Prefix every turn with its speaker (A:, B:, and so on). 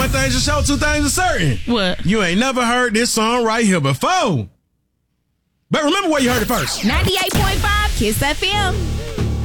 A: one thing's for sure, two things are certain.
B: What?
A: You ain't never heard this song right here before. But remember where you heard it first.
C: 98.5 Kiss FM.